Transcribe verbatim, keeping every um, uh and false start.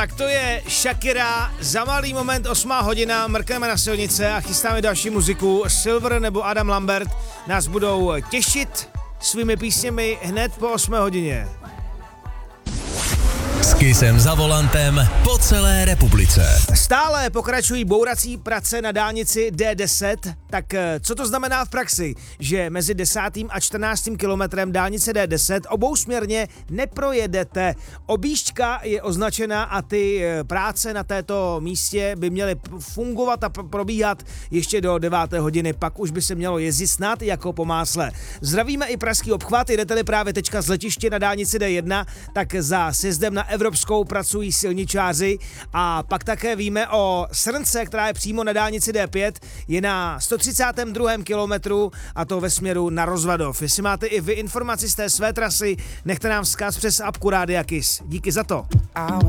Tak to je Shakira, za malý moment osmá hodina, mrkneme na silnice a chystáme další muziku. Silver nebo Adam Lambert nás budou těšit svými písněmi hned po osmé hodině. S Kissem za volantem po celé republice. Stále pokračují bourací práce na dálnici D deset, tak co to znamená v praxi? Že mezi desátým a čtrnáctým kilometrem dálnice D deset obousměrně neprojedete. Objížďka je označena a ty práce na této místě by měly fungovat a probíhat ještě do deváté hodiny, pak už by se mělo jezdit snad jako po másle. Zdravíme i pražský obchvat, jdete-li právě teďka z letiště na dálnici D jedna, tak za sjezdem na Evropskou pracují silničáři a pak také víme o Srnce, která je přímo na dálnici D pět, je na sto třicátém druhém kilometru a to ve směru na Rozvadov. Jestli máte i vy informaci z té své trasy, nechte nám vzkaz přes apku Rádia Kiss. Díky za to.